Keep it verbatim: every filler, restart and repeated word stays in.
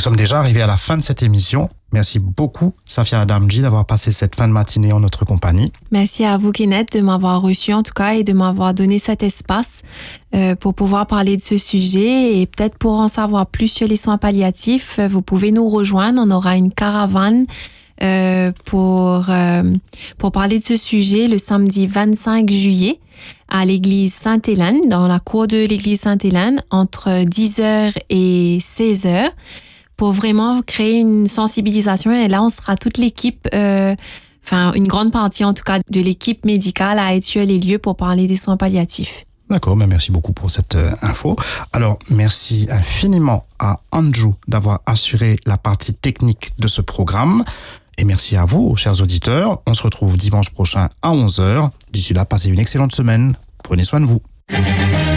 sommes déjà arrivés à la fin de cette émission. Merci beaucoup, Safia Adamji, d'avoir passé cette fin de matinée en notre compagnie. Merci à vous, Kenneth, de m'avoir reçu en tout cas et de m'avoir donné cet espace euh, pour pouvoir parler de ce sujet. Et peut-être pour en savoir plus sur les soins palliatifs, vous pouvez nous rejoindre. On aura une caravane euh, pour, euh, pour parler de ce sujet le samedi vingt-cinq juillet à l'église Sainte-Hélène, dans la cour de l'église Sainte-Hélène, entre dix heures et seize heures. Pour vraiment créer une sensibilisation. Et là, on sera toute l'équipe, euh, enfin une grande partie en tout cas de l'équipe médicale à être sur les lieux pour parler des soins palliatifs. D'accord, mais merci beaucoup pour cette euh, info. Alors, merci infiniment à Anju d'avoir assuré la partie technique de ce programme. Et merci à vous, chers auditeurs. On se retrouve dimanche prochain à onze heures. D'ici là, passez une excellente semaine. Prenez soin de vous.